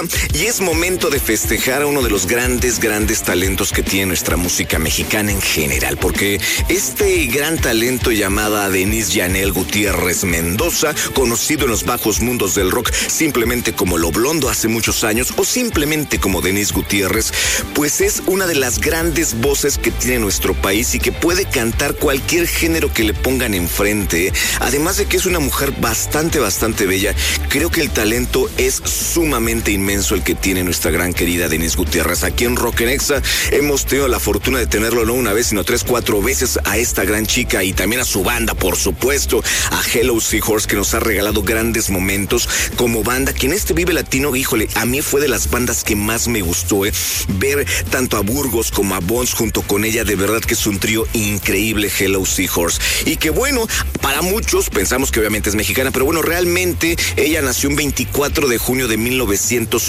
Y es momento de festejar a uno de los grandes talentos que tiene nuestra música mexicana en general, porque este gran talento llamada Denise Yanel Gutiérrez Mendoza, conocido en los bajos mundos del rock simplemente como Lo Blondo hace muchos años o simplemente como Denise Gutiérrez, pues es una de las grandes voces que tiene nuestro país y que puede cantar cualquier género que le pongan enfrente. Además de que es una mujer bastante bella, creo que el talento es sumamente inmenso el que tiene nuestra gran querida Denise Gutiérrez. Aquí en Rock en Exa hemos tenido la fortuna de tenerlo no una vez, sino 3, 4 veces a esta gran chica y también a su banda, por supuesto, a Hello Seahorse, que nos ha regalado grandes momentos como banda, que en este Vive Latino, híjole, a mí fue de las bandas que más me gustó, ver tanto a Burgos como a Bones junto con ella, de verdad que es un trío increíble, Hello Seahorse. Y que bueno, para muchos pensamos que obviamente es mexicana, pero bueno, realmente ella nació un 24 de junio de 1988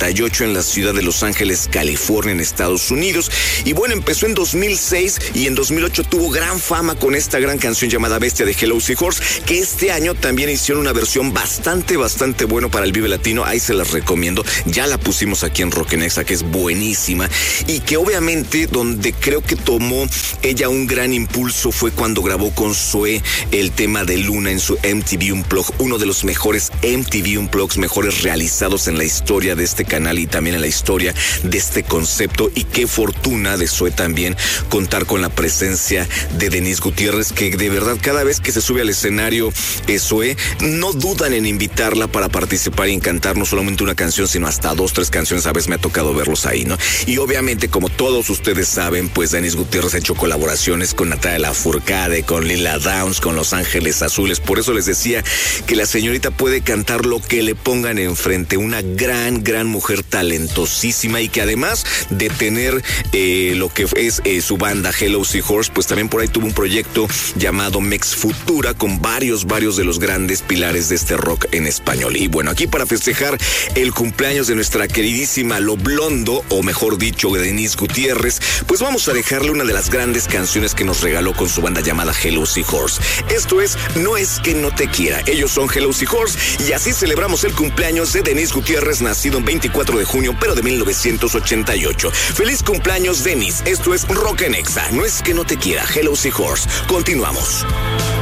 en la ciudad de Los Ángeles, California, en Estados Unidos. Y bueno, empezó en 2006 y en 2008 tuvo gran fama con esta gran canción llamada Bestia de Hello Seahorse, que este año también hicieron una versión bastante bueno para el Vive Latino. Ahí se las recomiendo. Ya la pusimos aquí en Rock en Exa, que es buenísima. Y que obviamente donde creo que tomó ella un gran impulso fue cuando grabó con Zoé el tema de Luna en su MTV Unplugged, uno de los mejores MTV Unplugged, mejores realizados en la historia de este canal y también en la historia de este concepto. Y qué fortuna de Zoé también contar con la presencia de Denise Gutiérrez, que de verdad cada vez que se sube al escenario Zoé, no dudan en invitarla para participar y en cantar no solamente una canción, sino hasta 2, 3 canciones. A veces me ha tocado verlos ahí, ¿no? Y obviamente, como todos ustedes saben, pues Denise Gutiérrez ha hecho colaboraciones con Natalia Lafourcade, con Lila Downs, con Los Ángeles Azules. Por eso les decía que la señorita puede cantar lo que le pongan enfrente. Una gran mujer talentosísima, y que además de tener lo que es su banda Hello Seahorse, pues también por ahí tuvo un proyecto llamado Mex Futura con varios de los grandes pilares de este rock en español. Y bueno, aquí para festejar el cumpleaños de nuestra queridísima Lo Blondo, o mejor dicho, Denise Gutiérrez, pues vamos a dejarle una de las grandes canciones que nos regaló con su banda llamada Hello Seahorse. Esto es No es que no te quiera. Ellos son Hello Seahorse y así celebramos el cumpleaños de Denise Gutiérrez, nacido en 24 de junio, pero de 1988. Feliz cumpleaños, Denise. Esto es Rock en Exa. No es que no te quiera. Hello Seahorse. Continuamos.